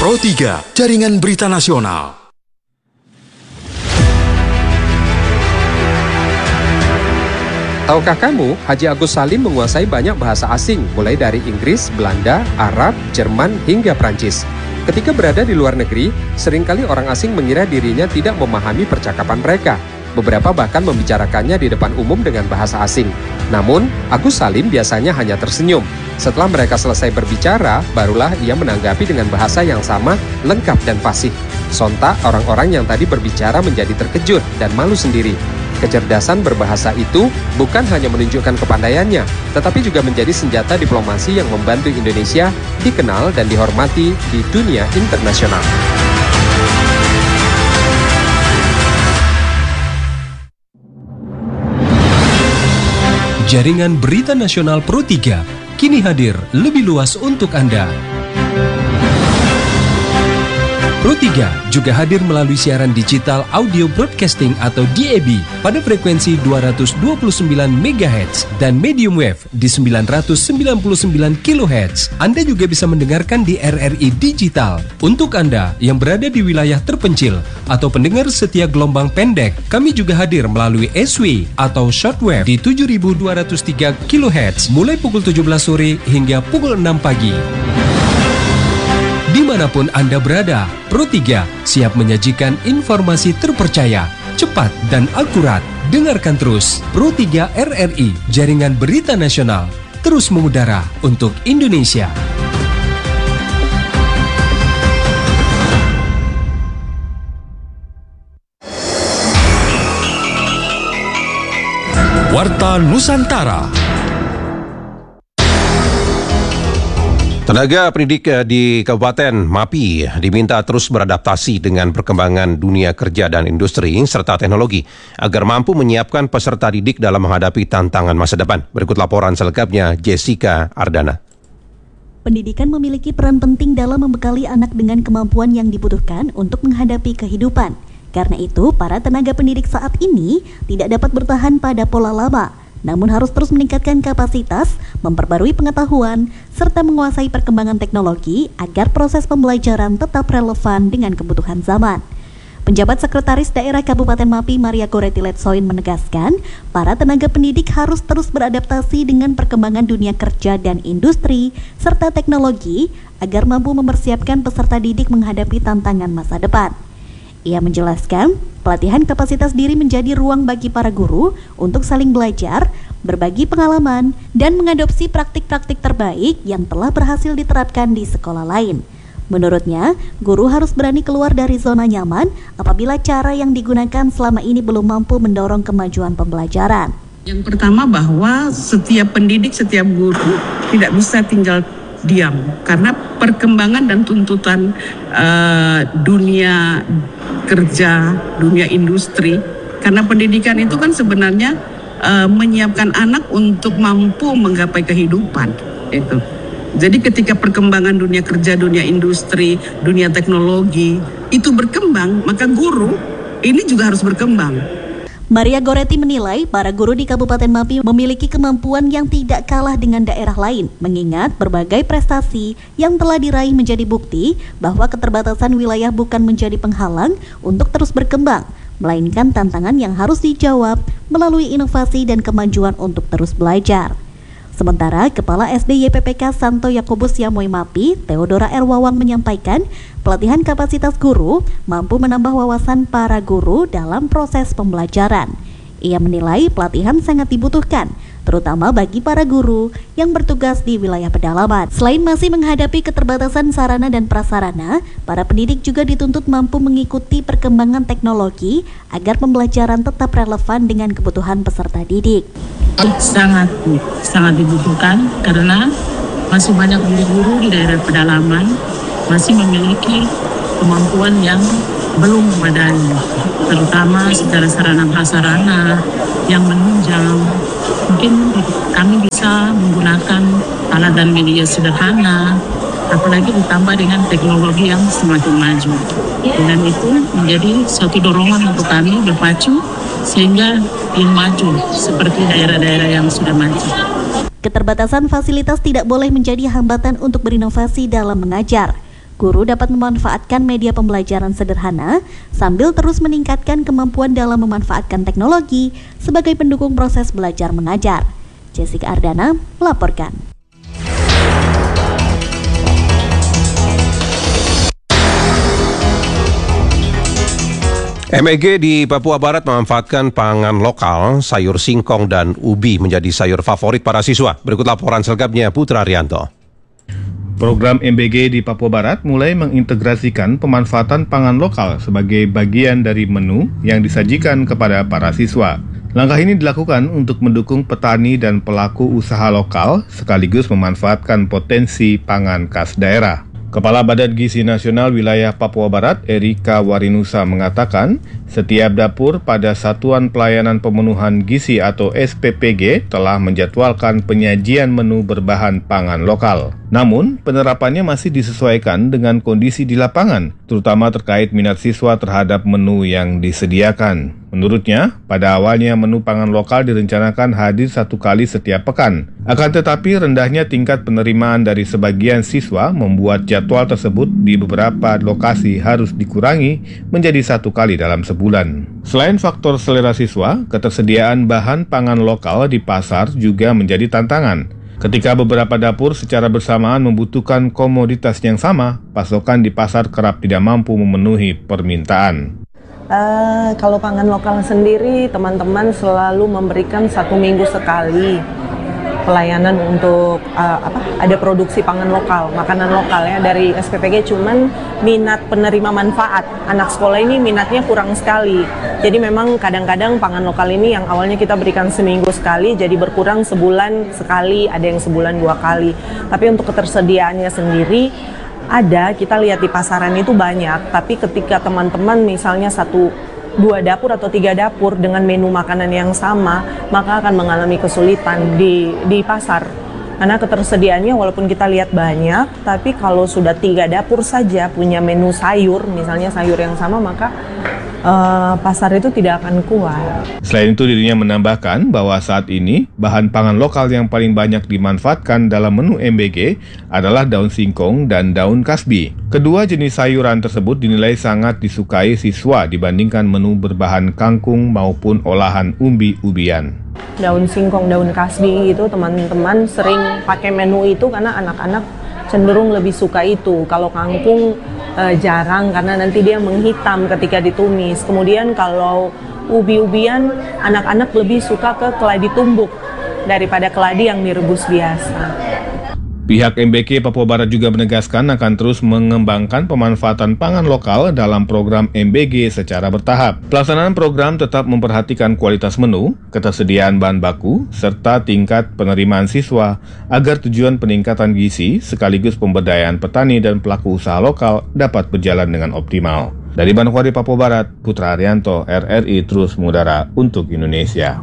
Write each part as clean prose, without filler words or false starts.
Pro 3, Jaringan Berita Nasional. Tahukah kamu, Haji Agus Salim menguasai banyak bahasa asing, mulai dari Inggris, Belanda, Arab, Jerman, hingga Prancis. Ketika berada di luar negeri, seringkali orang asing mengira dirinya tidak memahami percakapan mereka. Beberapa bahkan membicarakannya di depan umum dengan bahasa asing. Namun, Agus Salim biasanya hanya tersenyum. Setelah mereka selesai berbicara, barulah ia menanggapi dengan bahasa yang sama, lengkap dan fasih. Sontak, orang-orang yang tadi berbicara menjadi terkejut dan malu sendiri. Kecerdasan berbahasa itu bukan hanya menunjukkan kepandaiannya, tetapi juga menjadi senjata diplomasi yang membantu Indonesia dikenal dan dihormati di dunia internasional. Jaringan Berita Nasional Pro 3 kini hadir lebih luas untuk Anda. Pro 3 juga hadir melalui siaran digital audio broadcasting atau DAB pada frekuensi 229 MHz dan medium wave di 999 kHz. Anda juga bisa mendengarkan di RRI Digital. Untuk Anda yang berada di wilayah terpencil atau pendengar setia gelombang pendek, kami juga hadir melalui SW atau shortwave di 7203 kHz mulai pukul 17 sore hingga pukul 6 pagi. Dimanapun Anda berada, Pro 3 siap menyajikan informasi terpercaya, cepat dan akurat. Dengarkan terus Pro 3 RRI, Jaringan Berita Nasional, terus mengudara untuk Indonesia. Warta Nusantara. Tenaga pendidik di Kabupaten Mapi diminta terus beradaptasi dengan perkembangan dunia kerja dan industri serta teknologi agar mampu menyiapkan peserta didik dalam menghadapi tantangan masa depan. Berikut laporan selengkapnya Jessica Ardana. Pendidikan memiliki peran penting dalam membekali anak dengan kemampuan yang dibutuhkan untuk menghadapi kehidupan. Karena itu, para tenaga pendidik saat ini tidak dapat bertahan pada pola lama, namun harus terus meningkatkan kapasitas, memperbarui pengetahuan, serta menguasai perkembangan teknologi agar proses pembelajaran tetap relevan dengan kebutuhan zaman. Penjabat Sekretaris Daerah Kabupaten Mapi, Maria Goretti Letsoin menegaskan, para tenaga pendidik harus terus beradaptasi dengan perkembangan dunia kerja dan industri, serta teknologi agar mampu mempersiapkan peserta didik menghadapi tantangan masa depan. Ia menjelaskan, pelatihan kapasitas diri menjadi ruang bagi para guru untuk saling belajar, berbagi pengalaman, dan mengadopsi praktik-praktik terbaik yang telah berhasil diterapkan di sekolah lain. Menurutnya, guru harus berani keluar dari zona nyaman apabila cara yang digunakan selama ini belum mampu mendorong kemajuan pembelajaran. Yang pertama bahwa setiap pendidik, setiap guru tidak bisa tinggal diam karena perkembangan dan tuntutan dunia kerja, dunia industri. Karena pendidikan itu kan sebenarnya menyiapkan anak untuk mampu menggapai kehidupan. Itu. Jadi ketika perkembangan dunia kerja, dunia industri, dunia teknologi itu berkembang, maka guru ini juga harus berkembang. Maria Goretti menilai para guru di Kabupaten Mapi memiliki kemampuan yang tidak kalah dengan daerah lain, mengingat berbagai prestasi yang telah diraih menjadi bukti bahwa keterbatasan wilayah bukan menjadi penghalang untuk terus berkembang, melainkan tantangan yang harus dijawab melalui inovasi dan kemajuan untuk terus belajar. Sementara Kepala SD YPPK Santo Yakobus Yamoy Mapi, Theodora R. Wawang menyampaikan, pelatihan kapasitas guru mampu menambah wawasan para guru dalam proses pembelajaran. Ia menilai pelatihan sangat dibutuhkan, terutama bagi para guru yang bertugas di wilayah pedalaman. Selain masih menghadapi keterbatasan sarana dan prasarana, para pendidik juga dituntut mampu mengikuti perkembangan teknologi agar pembelajaran tetap relevan dengan kebutuhan peserta didik. Sangat dibutuhkan karena masih banyak guru di daerah pedalaman masih memiliki kemampuan yang belum memadai, terutama secara sarana prasarana yang menunjang. Mungkin kami bisa menggunakan alat dan media sederhana, apalagi ditambah dengan teknologi yang semakin maju. Dan itu menjadi suatu dorongan untuk kami berpacu sehingga ingin maju seperti daerah-daerah yang sudah maju. Keterbatasan fasilitas tidak boleh menjadi hambatan untuk berinovasi dalam mengajar. Guru dapat memanfaatkan media pembelajaran sederhana sambil terus meningkatkan kemampuan dalam memanfaatkan teknologi sebagai pendukung proses belajar mengajar. Jessica Ardana melaporkan. MEG di Papua Barat memanfaatkan pangan lokal, sayur singkong dan ubi menjadi sayur favorit para siswa. Berikut laporan selengkapnya Putra Arianto. Program MBG di Papua Barat mulai mengintegrasikan pemanfaatan pangan lokal sebagai bagian dari menu yang disajikan kepada para siswa. Langkah ini dilakukan untuk mendukung petani dan pelaku usaha lokal sekaligus memanfaatkan potensi pangan khas daerah. Kepala Badan Gizi Nasional Wilayah Papua Barat, Erika Warinusa mengatakan, setiap dapur pada Satuan Pelayanan Pemenuhan Gizi atau SPPG telah menjadwalkan penyajian menu berbahan pangan lokal. Namun, penerapannya masih disesuaikan dengan kondisi di lapangan, terutama terkait minat siswa terhadap menu yang disediakan. Menurutnya, pada awalnya menu pangan lokal direncanakan hadir 1 kali setiap pekan. Akan tetapi rendahnya tingkat penerimaan dari sebagian siswa membuat jadwal tersebut di beberapa lokasi harus dikurangi menjadi 1 kali dalam sebulan. Selain faktor selera siswa, ketersediaan bahan pangan lokal di pasar juga menjadi tantangan. Ketika beberapa dapur secara bersamaan membutuhkan komoditas yang sama, pasokan di pasar kerap tidak mampu memenuhi permintaan. Kalau pangan lokal sendiri, teman-teman selalu memberikan 1 minggu sekali pelayanan untuk ada produksi pangan lokal, makanan lokal ya dari SPPG. Cuman minat penerima manfaat anak sekolah ini minatnya kurang sekali. Jadi memang kadang-kadang pangan lokal ini yang awalnya kita berikan seminggu sekali jadi berkurang sebulan sekali, ada yang sebulan 2 kali. Tapi untuk ketersediaannya sendiri ada, kita lihat di pasaran itu banyak, tapi ketika teman-teman misalnya 1-2 dapur atau 3 dapur dengan menu makanan yang sama, maka akan mengalami kesulitan di pasar. Karena ketersediaannya walaupun kita lihat banyak, tapi kalau sudah 3 dapur saja punya menu sayur, misalnya sayur yang sama, maka pasar itu tidak akan kuat. Selain itu, dirinya menambahkan bahwa saat ini bahan pangan lokal yang paling banyak dimanfaatkan dalam menu MBG adalah daun singkong dan daun kasbi. Kedua jenis sayuran tersebut dinilai sangat disukai siswa dibandingkan menu berbahan kangkung maupun olahan umbi-ubian. Daun singkong, daun kasbi itu teman-teman sering pakai menu itu karena anak-anak cenderung lebih suka itu. Kalau kangkung jarang karena nanti dia menghitam ketika ditumis. Kemudian kalau ubi-ubian, anak-anak lebih suka ke keladi tumbuk daripada keladi yang direbus biasa. Pihak MBG Papua Barat juga menegaskan akan terus mengembangkan pemanfaatan pangan lokal dalam program MBG secara bertahap. Pelaksanaan program tetap memperhatikan kualitas menu, ketersediaan bahan baku, serta tingkat penerimaan siswa agar tujuan peningkatan gizi sekaligus pemberdayaan petani dan pelaku usaha lokal dapat berjalan dengan optimal. Dari Manokwari, Papua Barat, Putra Arianto, RRI terus mengudara untuk Indonesia.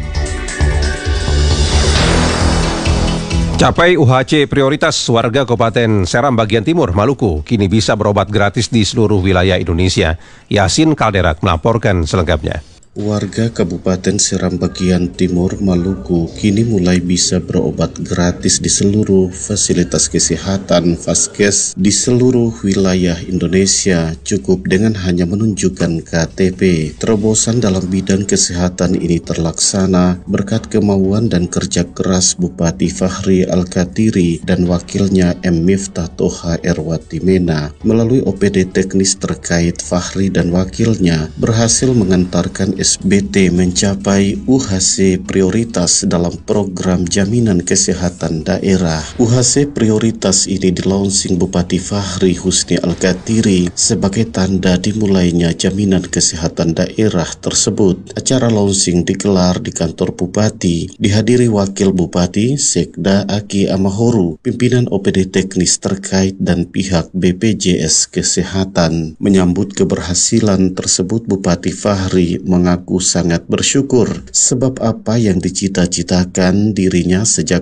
Capai UHC prioritas warga Kabupaten Seram bagian timur Maluku kini bisa berobat gratis di seluruh wilayah Indonesia. Yasin Kalderak melaporkan selengkapnya. Warga Kabupaten Seram bagian timur Maluku kini mulai bisa berobat gratis di seluruh fasilitas kesehatan Vaskes di seluruh wilayah Indonesia cukup dengan hanya menunjukkan KTP. Terobosan dalam bidang kesehatan ini terlaksana berkat kemauan dan kerja keras Bupati Fahri Al-Katiri dan wakilnya M. Miftah Toha Erwatimena. Melalui OPD teknis terkait, Fahri dan wakilnya berhasil mengantarkan SBT mencapai UHC prioritas dalam program jaminan kesehatan daerah. UHC prioritas ini dilaunching Bupati Fahri Husni Al-Katiri sebagai tanda dimulainya jaminan kesehatan daerah tersebut. Acara launching digelar di kantor Bupati, dihadiri Wakil Bupati, Sekda Aki Amahoru, pimpinan OPD teknis terkait dan pihak BPJS Kesehatan. Menyambut keberhasilan tersebut, Bupati Fahri mengaku sangat bersyukur sebab apa yang dicita-citakan dirinya sejak